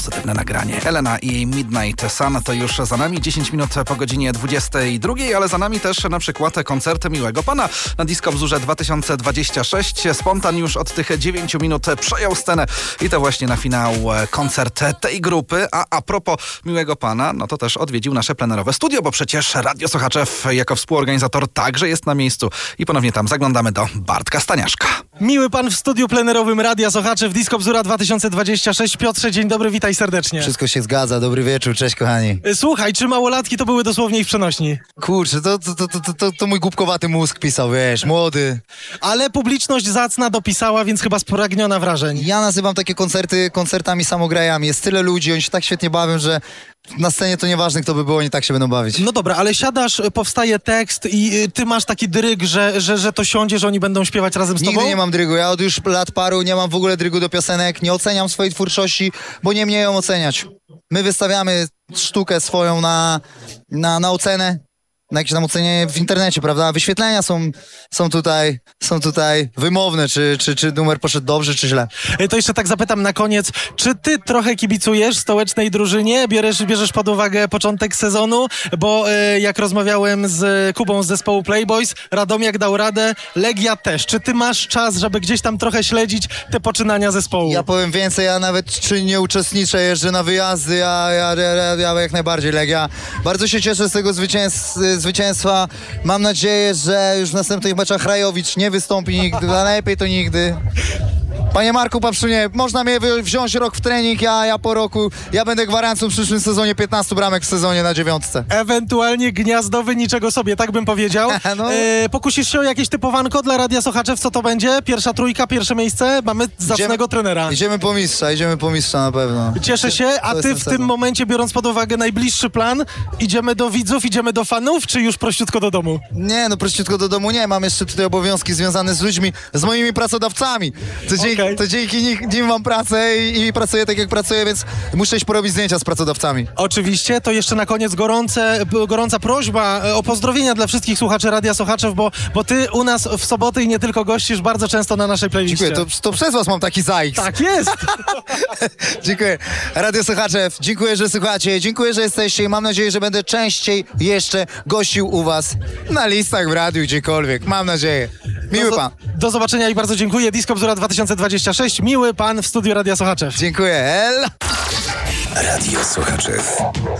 Pozytywne nagranie. Elena i Midnight Sun to już za nami. 10 minut po godzinie 22, ale za nami też na przykład koncert Miłego Pana na Disco Wzórze 2026. Spontan już od tych 9 minut przejął scenę i to właśnie na finał koncert tej grupy. A propos Miłego Pana, no to też odwiedził nasze plenerowe studio, bo przecież Radio Sochaczew jako współorganizator także jest na miejscu i ponownie tam zaglądamy do Bartka Staniaszka. Miły Pan w studiu plenerowym Radia Sochaczew, Disco Wzóra 2026. Piotrze, dzień dobry, witaj serdecznie. Wszystko się zgadza, dobry wieczór, cześć kochani. Słuchaj, czy małolatki to były dosłownie i w przenośni? Kurczę, to mój głupkowaty mózg pisał, wiesz, młody. Ale publiczność zacna dopisała, więc chyba spragniona wrażeń. Ja nazywam takie koncerty koncertami samograjami. Jest tyle ludzi, oni się tak świetnie bawią, że na scenie to nieważne kto by było, oni tak się będą bawić. No dobra, ale siadasz, powstaje tekst i ty masz taki dryg, że to siądzie, że oni będą śpiewać razem z tobą? Nigdy nie mam drygu, ja od już lat paru nie mam w ogóle drygu do piosenek, nie oceniam swojej twórczości, bo nie mnie ją oceniać. My wystawiamy sztukę swoją na ocenę, na jakieś tam ocenienie w internecie, prawda? Wyświetlenia są tutaj wymowne, czy numer poszedł dobrze, czy źle. To jeszcze tak zapytam na koniec, czy ty trochę kibicujesz stołecznej drużynie? Bierzesz pod uwagę początek sezonu, bo jak rozmawiałem z Kubą z zespołu Playboys, Radomiak dał radę, Legia też. Czy ty masz czas, żeby gdzieś tam trochę śledzić te poczynania zespołu? Ja powiem więcej, ja nawet czynnie uczestniczę, jeżdżę na wyjazdy, ja jak najbardziej Legia. Bardzo się cieszę z tego zwycięstwa. Mam nadzieję, że już w następnych meczach Rajowicz nie wystąpi nigdy, a najlepiej to nigdy. Panie Marku Papszunie, można mnie wziąć rok w trening, ja po roku, ja będę gwarancją w przyszłym sezonie 15 bramek w sezonie na 9. Ewentualnie gniazdowy niczego sobie, tak bym powiedział. No. Pokusisz się o jakieś typowanko dla Radia Sochaczew, co to będzie? Pierwsza trójka, pierwsze miejsce? Mamy zacnego trenera. Idziemy po mistrza na pewno. Cieszę się, a ty w tym momencie, biorąc pod uwagę najbliższy plan, idziemy do widzów, idziemy do fanów, czy już prościutko do domu? Nie, no prościutko do domu nie, mam jeszcze tutaj obowiązki związane z ludźmi, z moimi pracodawcami. To dzięki nim mam pracę i pracuję tak jak pracuję, więc muszę iść porobić zdjęcia z pracodawcami. Oczywiście, to jeszcze na koniec gorąca prośba o pozdrowienia dla wszystkich słuchaczy Radia Sochaczew, bo ty u nas w soboty i nie tylko gościsz bardzo często na naszej playliście. Dziękuję, to przez was mam taki zajks. Tak jest! Dziękuję. Radio Sochaczew, dziękuję, że słuchacie, dziękuję, że jesteście i mam nadzieję, że będę częściej jeszcze gościł u was na listach w radiu, gdziekolwiek. Mam nadzieję. Miły pan. Do zobaczenia i bardzo dziękuję. Disco Wzóra 2026. Miły pan w studiu Radia Sochaczew. Dziękuję. Radio Sochaczew.